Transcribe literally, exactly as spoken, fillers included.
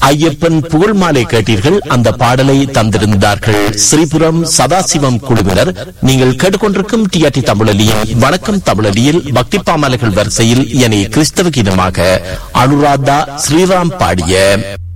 ஐயப்பன் புகழ் மாலை கேட்டீர்கள். அந்த பாடலை தந்திருந்தார்கள் ஸ்ரீபுரம் சதாசிவம் குழுவினர். நீங்கள் கேட்டுக்கொண்டிருக்கும் டிஆர்டி தமிழொலியின் வணக்கம் தமிழொலியில் பக்தி பாமாலைகள் வரிசையில் என கிறிஸ்தவ கீதமாக அனுராதா ஸ்ரீராம் பாடிய